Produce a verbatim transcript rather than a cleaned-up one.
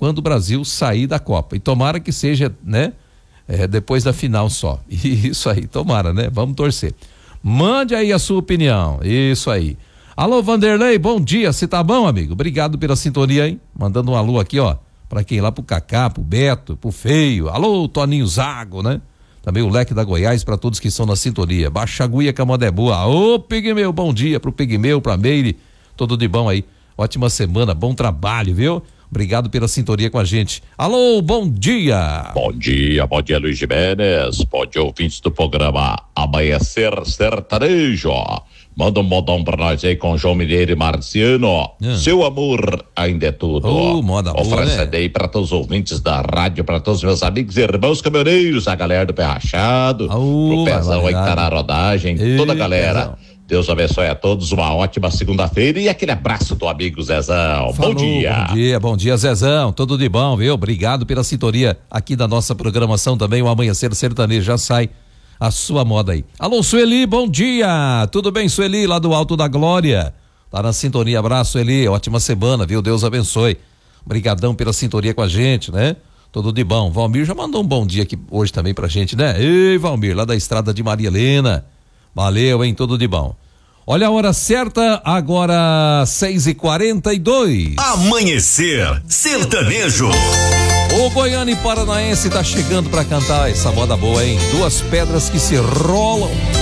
quando o Brasil sair da Copa. E tomara que seja, né? É, depois da final só. Isso aí, tomara, né? Vamos torcer. Mande aí a sua opinião. Isso aí. Alô, Vanderlei, bom dia. Você tá bom, amigo? Obrigado pela sintonia, hein? Mandando um alô aqui, ó. Pra quem? Lá pro Cacá, pro Beto, pro Feio. Alô, Toninho Zago, né? Também o Leque da Goiás pra todos que estão na sintonia. Baixa Aguia, Camodé Boa. Ô, Pigmeu, bom dia pro Pigmeu, pra Meire. Tudo de bom aí. Ótima semana, bom trabalho, viu? Obrigado pela sintonia com a gente. Alô, bom dia. Bom dia, bom dia, Luiz Gimenez. Bom dia, ouvintes do programa Amanhecer Sertanejo. Manda um modão pra nós aí com João Mineiro e Marciano. Hum. Seu amor ainda é tudo. Oh, moda boa, oferecendo né? aí pra todos os ouvintes da rádio, pra todos os meus amigos e irmãos caminhoneiros, a galera do Pé Rachado, oh, pro Pezão aí que tá na rodagem, Ei, toda a galera. Pezão. Deus abençoe a todos, uma ótima segunda-feira e aquele abraço do amigo Zezão. Falou, bom dia. Bom dia, bom dia, Zezão. Tudo de bom, viu? Obrigado pela sintonia aqui da nossa programação também. O Amanhecer Sertanejo já sai a sua moda aí. Alô, Sueli, bom dia. Tudo bem, Sueli, lá do Alto da Glória? Tá na sintonia, abraço, Sueli. Ótima semana, viu? Deus abençoe. Obrigadão pela sintonia com a gente, né? Tudo de bom. Valmir já mandou um bom dia aqui hoje também pra gente, né? Ei, Valmir, lá da estrada de Maria Helena. Valeu, hein? Tudo de bom. Olha a hora certa, agora seis e quarenta e dois. Amanhecer Sertanejo. O Goiânia e Paranaense tá chegando pra cantar essa moda boa, hein? Duas pedras que se rolam.